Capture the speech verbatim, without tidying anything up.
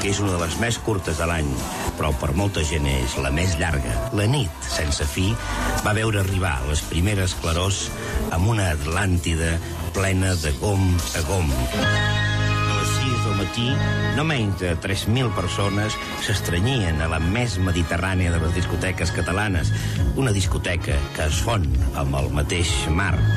que és una de les més curtes de l'any, però per molta gent és la més llarga. La nit, sense fi, va veure arribar les primeres clarors amb una Atlàntida plena de gom a gom. A les sis del matí, no menys de tres mil persones s'estranyien a la més mediterrània de les discoteques catalanes, una discoteca que es fon amb el mateix mar.